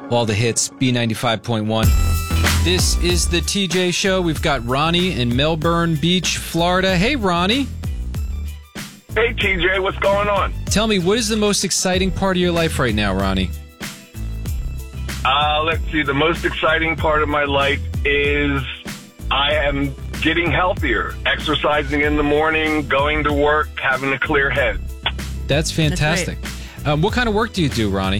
All the hits, B95.1. This is the TJ Show. We've got Ronnie in Melbourne Beach, Florida. Hey, Ronnie. Hey, TJ, what's going on? Tell me, what is the most exciting part of your life right now, Ronnie? Let's see. The most exciting part of my life is I am getting healthier, exercising in the morning, going to work, having a clear head. That's fantastic. What kind of work do you do, Ronnie?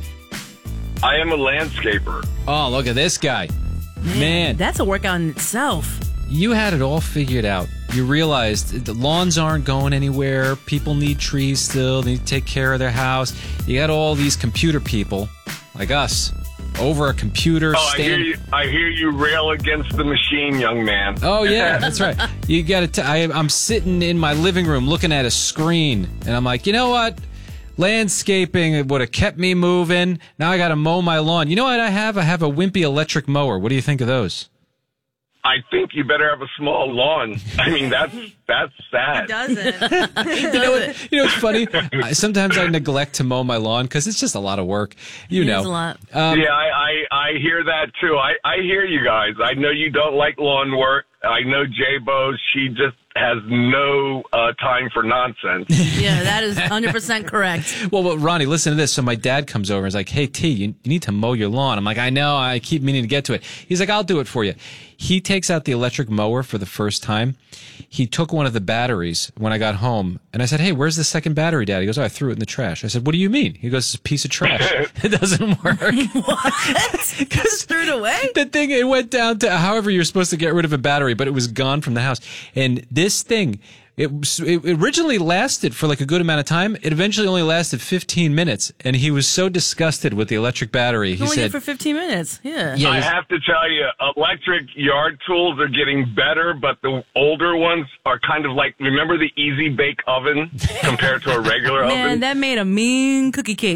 I am a landscaper. Oh, look at this guy. Man, that's a workout in itself. You had it all figured out. You realized the lawns aren't going anywhere. People need trees still. They need to take care of their house. You got all these computer people like us over a computer. Oh, I hear you rail against the machine, young man. Oh, yeah, that's right. You got to. I'm sitting in my living room looking at a screen, and I'm like, you know what? Landscaping would have kept me moving. Now I got to mow my lawn. You know what I have? I have a wimpy electric mower. What do you think of those? I think you better have a small lawn. I mean, that's sad. He doesn't. You know what's funny? Sometimes I neglect to mow my lawn because it's just a lot of work. You know. It's a lot. Yeah, I hear that too. I hear you guys. I know you don't like lawn work. I know J-Bo, she just has no time for nonsense. Yeah, that is 100% correct. Well, Ronnie, listen to this. So my dad comes over and is like, hey, T, you need to mow your lawn. I'm like, I know. I keep meaning to get to it. He's like, I'll do it for you. He takes out the electric mower for the first time. He took one of the batteries when I got home, and I said, hey, where's the second battery, Dad? He goes, oh, I threw it in the trash. I said, what do you mean? He goes, it's a piece of trash. It doesn't work. What? Just threw it away? The thing, it went down to however you're supposed to get rid of a battery, but it was gone from the house. And this thing, it originally lasted for like a good amount of time. It eventually only lasted 15 minutes, and he was so disgusted with the electric battery. He only said, did for 15 minutes. Yeah. I have to tell you, electric yard tools are getting better, but the older ones are kind of like, remember the Easy Bake Oven compared to a regular oven? Man, that made a mean cookie cake.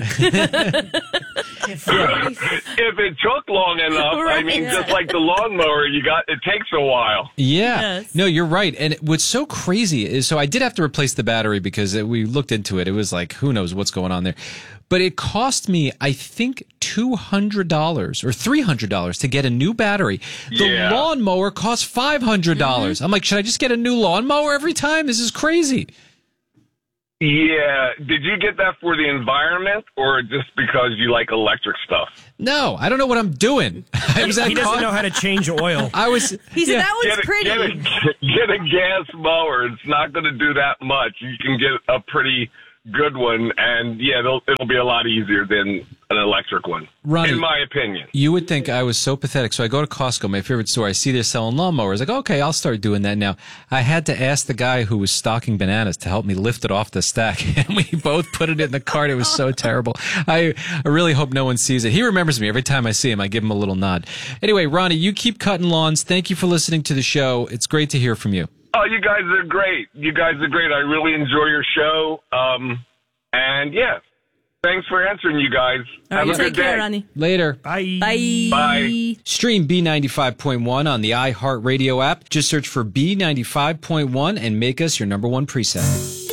If it took long enough, Right. I mean, just like the lawnmower, it takes a while. yeah. Yes. No, you're right. And what's so crazy is, so I did have to replace the battery because we looked into it. It was like, who knows what's going on there. But it cost me, I think, $200 or $300 to get a new battery. The lawnmower costs $500. I'm like, should I just get a new lawnmower every time? This is crazy. Yeah. Did you get that for the environment or just because you like electric stuff? No, I don't know what I'm doing. He doesn't know how to change oil. He said, that was pretty. Get a gas mower. It's not going to do that much. You can get a pretty good one, and yeah, it'll be a lot easier than an electric one, Ronnie, in my opinion. You would think I was so pathetic. So I go to Costco, my favorite store. I see they're selling lawnmowers. Like, okay, I'll start doing that now. I had to ask the guy who was stocking bananas to help me lift it off the stack, and we both put it in the cart. It was so terrible. I really hope no one sees it. He remembers me. Every time I see him, I give him a little nod. Anyway, Ronnie, you keep cutting lawns. Thank you for listening to the show. It's great to hear from you. Oh, you guys are great. I really enjoy your show. And yeah, thanks for answering, you guys. All right, Have a take good care, day. Ronnie. Later. Bye. Bye. Bye. Stream B95.1 on the iHeartRadio app. Just search for B95.1 and make us your number one preset.